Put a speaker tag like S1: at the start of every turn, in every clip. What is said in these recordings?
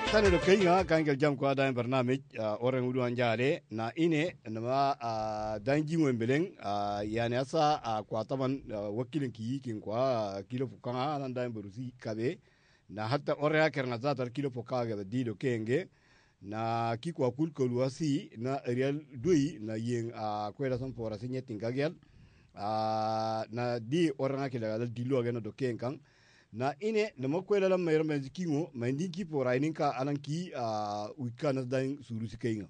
S1: tane do kayga kangel jam ko ada barnamij oren wudu anjale na ine nama danji wembeleng yani asa kwa taman wakilin ki kin kwa kilo fukanga nan dan berusi kabe na hatta orya kerna zatar kilo fukaga da dido kenge na ki kwa kul kolwasi na real doi na yen kwela san fora sinyetin kagel na di orana kila dal dilo gena do kenkan na ine na makwela la mayar mai zikingo mai dinki pora ininka alanki wikana dan surusi kainga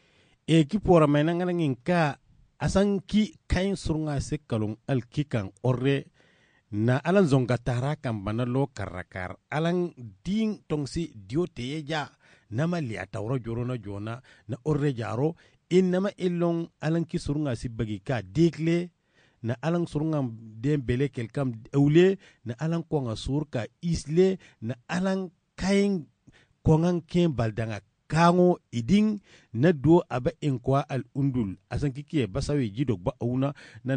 S2: ki pora mai nan ngin ka asan ki kain surunga se kalon alkikan orre na alan zonga tara kan bana lo karakar alan din tongsi diote ya nama li atawro jorona jona na orre jaro inama illon alan ki surunga si bagi ka dekle na alang surungam den bele kelkam ewle na alang konga surka isle na alang kain kongan ken baldanga kango iding na do aba enkwa al undul asan kikie basawe jidok ba auna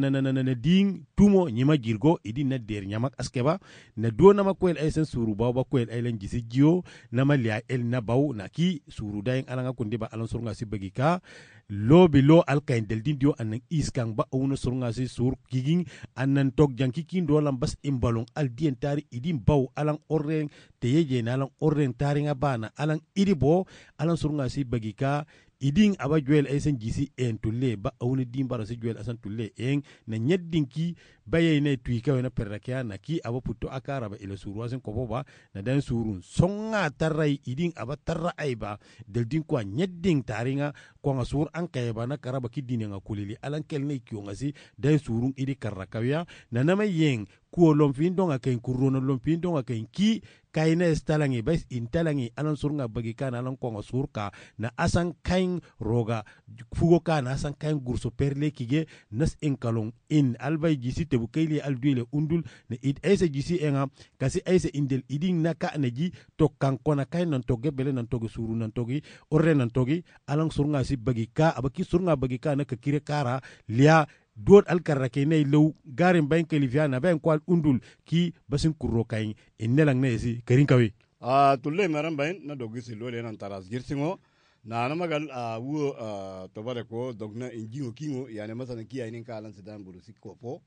S2: na ding tumo nyima girgo idin na der nyamak askeba na do na makwel aysen suru ba kwel aylen gisi gio na malia el na baw na ki suru dayen alanga kundi ba alan surunga sibagi ka lobi lo alkain del din dio anan iskang ba auna surunga si sur giging anan tok janki kin do lam bas imbalong al dien tari idin baw alang orren teyeje na alang orren tari nga bana alang idi bo alan surunga si bagi ka idin aba juel aysen gisi en tulle ba awni dimbara si juel asan tulle en na nyeddin ki baye ne tuika wena perrakia na ki aba putto akara ba ila suru asen ko boba na dan surun songa tarrai idin aba tarra aiba del din ko nyeddin taringa ko nga sur an kayba na karaba ki dinenga kulili alan kelne ki ngasi dan surun idi karrakawya na nama yen ko lomfin donga ken kurrono lomfin donga ken ki kayna stalangi bas intalangi alan surunga bagi kana alan ko nga surka na asan kain roga fugo kana asan kain gurso perle kige nas en kalon in albay gisi te bukayli alduile undul na id ayse gisi enga kasi ayse indel idin naka naji to kankona kain non toge bele non toge suru non togi orre non togi alan surunga si bagi ka abaki surunga bagi ka na ka kire kara lia dot alkarrake ne lew garin bain kalifiana bain kwal undul ki basin kurro kain innelang ne si karin kawe
S1: tulle maran bain na dogisi lole nan taras girsingo na magal wo tobare ko dogna injingo kingo yani masana ki ayinin ka alan sedan burusi kopo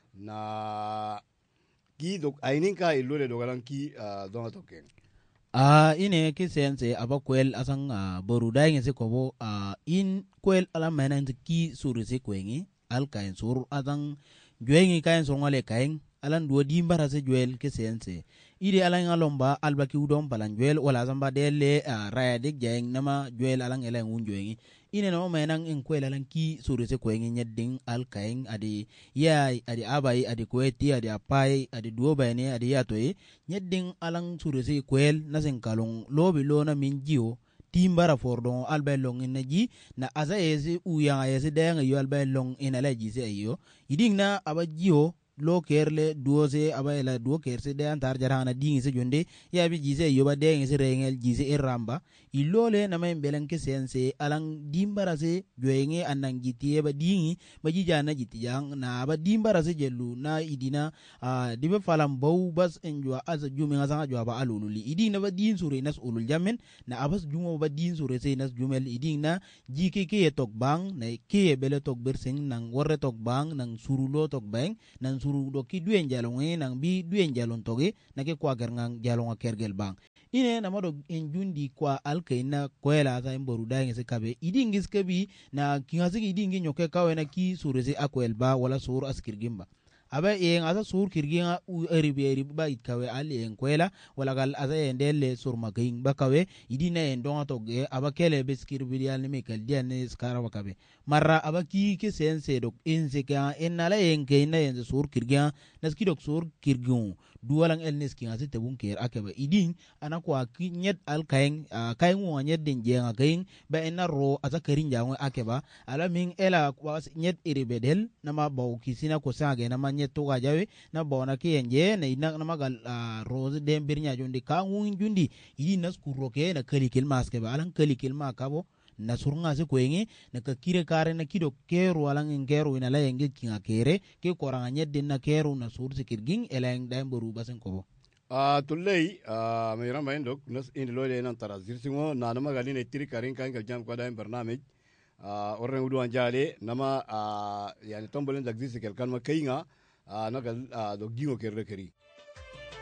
S1: na ki dog ayinin ka ilole dogalan ki donga token
S3: ine ki sense abakwel asan boru daingen se kobo in kwel ala manan ki surusi kwengi al kain sur adan juengi kain sur ngale kain alan duo dimbara se juel ke sense ide alan alomba albaki udom balan juel wala zamba dele raya dik jeng nama juel alan elen un juengi ine no menan en kwel alan ki sur se kwengi nyedding al kain adi ya adi abai adi kweti adi apai adi duo bayne adi yatoy nyedding alan sur se kwel nasen kalong lobi lona min jio timbara fordon albelong inaji na asa ese uyanga ese denga yo albelong inala jise ayo iding na abajio lo kerle duose abayla duo kerse de antar jarana dingi se jonde ya bi jise yo ba denga se rengel jise iramba ilole na may belen ke sense alang dimbara se joyenge anang gitie ba dingi ba jijana jitijang na ba dimbara se jelu na idina dibe falam baw bas enjwa asa jumi ngasa jwa ba alululi idina ba din sure nas ulul jamen na abas jumo ba din sure se nas jumel idina jike ke tok bang na ke bele tok berseng nang worre tok bang nang surulo tok bang nang suru do ki duen jalong nang bi duen jalon toge na ke kwa ngang jalong kergel bang ine na mado enjundi kwa alkaina kwela za imboru dainge se kabe idingis kabi na kingasi idingi nyoke kawe na ki surese akwelba wala sur askirgimba aba en asa sur kirginga u eribe ba itkawe ali en kwela wala gal asa endele sur magain bakawe idina en donga toge aba kele beskir bidial ni mekel diane skara bakabe marra aba ki ke sense dok ense ka enala en keina en sur kirginga naski dok sur kirgun duwalang el neski ngasi tebun ker akaba idin ana kwa kinyet al kain kain wo nyet den jenga kain ba enaro asa karin jango akeba ala min ela kwa nyet iribedel nama baw kisina ko sage nama to ga jawe na bona ke enje na ina na magal rose dem birnya jondi ka ngun jundi yi nas kuroke na kalikil maske ba alan kalikil ma kabo na surunga se kwenye na ka kire kare na kido keru alan ngero ina la yenge kinga kere ke koranga nyedde na keru na sur se kirgin eleng dai boru basen ko
S1: tullei mai rama indok nas in lole nan tara zirsingo na nama gali ne tiri karin kan gal jam kwada barnamij orren udu anjale nama yani tombolen dagzisi kel kan ma kayinga nagal do gingo kerre keri